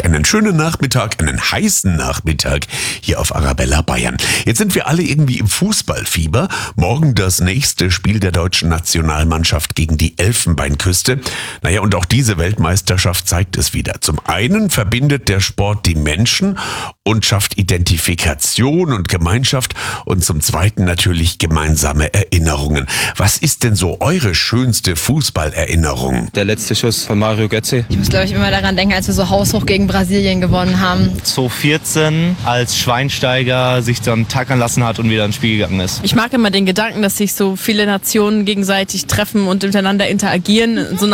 einen schönen Nachmittag, einen heißen Nachmittag hier auf Arabella Bayern. Jetzt sind wir alle irgendwie im Fußballfieber. Morgen das nächste Spiel der deutschen Nationalmannschaft gegen die Elfenbeinküste. Naja, und auch diese Weltmeisterschaft zeigt es wieder. Zum einen verbindet der Sport die Menschen und schafft Identifikation und Gemeinschaft und zum zweiten natürlich gemeinsame Erinnerungen. Was ist denn so eure schönste Fußballerinnerung? Der letzte Schuss von Mario Götze. Ich muss, glaube ich, immer daran denken, als wir so haushoch gegen Brasilien gewonnen haben. 2014, als Schweinsteiger sich dann tackern lassen hat und wieder ins Spiel gegangen ist. Ich mag immer den Gedanken, dass sich so viele Nationen gegenseitig treffen und miteinander interagieren. So